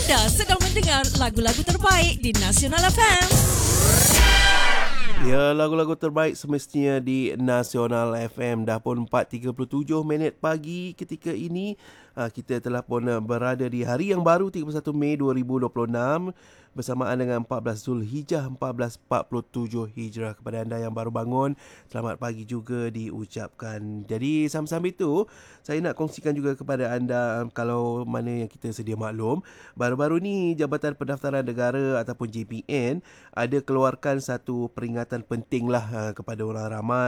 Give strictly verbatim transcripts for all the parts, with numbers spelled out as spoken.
Anda sedang mendengar lagu-lagu terbaik di Nasional F M. Ya, lagu-lagu terbaik semestinya di Nasional F M. Dah pun empat tiga puluh tujuh minit pagi ketika ini. Kita telah pun berada di hari yang baru tiga puluh satu Mei dua ribu dua puluh enam bersamaan dengan empat belas Zulhijjah seribu empat ratus empat puluh tujuh Hijrah. Kepada anda yang baru bangun, selamat pagi juga diucapkan. Jadi sama-sama itu, saya nak kongsikan juga kepada anda, kalau mana yang kita sedia maklum, baru-baru ni Jabatan Pendaftaran Negara ataupun J P N ada keluarkan satu peringatan penting lah kepada orang ramai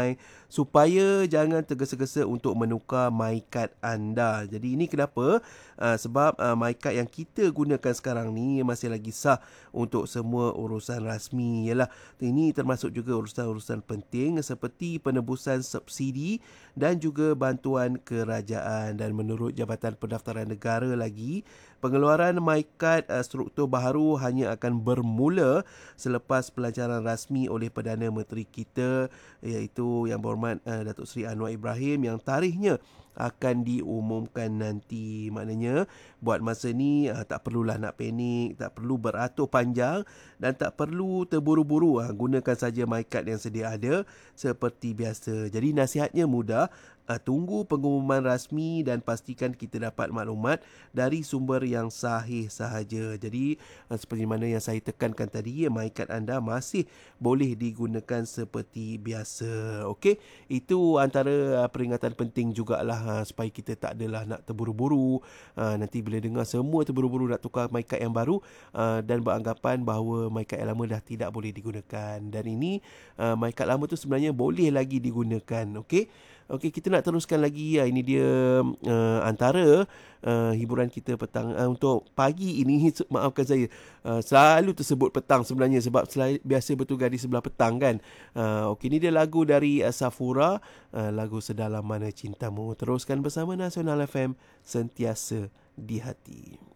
supaya jangan tergesa-gesa untuk menukar MyKad anda. Jadi ini kenapa? Sebab MyKad yang kita gunakan sekarang ni masih lagi sah untuk semua urusan rasmi. Yalah, ini termasuk juga urusan-urusan penting seperti penebusan subsidi dan juga bantuan kerajaan. Dan menurut Jabatan Pendaftaran Negara lagi, pengeluaran MyKad struktur baharu hanya akan bermula selepas pelancaran rasmi oleh Perdana Menteri kita, iaitu Yang Berhormat Datuk Seri Anwar Ibrahim, yang tarikhnya akan diumumkan nanti. Maknanya buat masa ni uh, tak perlulah nak panik, tak perlu beratur panjang dan tak perlu terburu-buru. Uh, gunakan saja MyKad yang sedia ada seperti biasa. Jadi nasihatnya mudah, uh, tunggu pengumuman rasmi dan pastikan kita dapat maklumat dari sumber yang sahih sahaja. Jadi uh, seperti mana yang saya tekankan tadi, MyKad anda masih boleh digunakan seperti biasa. Okey, itu antara uh, peringatan penting jugalah, uh, supaya kita tak adalah nak terburu-buru. Uh, nanti bila dengar semua terburu-buru nak tukar MyKad yang baru uh, dan beranggapan bahawa MyKad yang lama dah tidak boleh digunakan. Dan ini uh, MyKad lama tu sebenarnya boleh lagi digunakan. Okey. Okey, kita nak teruskan lagi. Ya, ini dia uh, antara uh, hiburan kita petang uh, untuk pagi ini. Maafkan saya, uh, selalu tersebut petang sebenarnya sebab selalu, biasa bertugas di sebelah petang kan. Uh, Okey, ini dia lagu dari uh, Safura, uh, lagu Sedalam Mana Cintamu. Teruskan bersama Nasional F M, sentiasa di hati.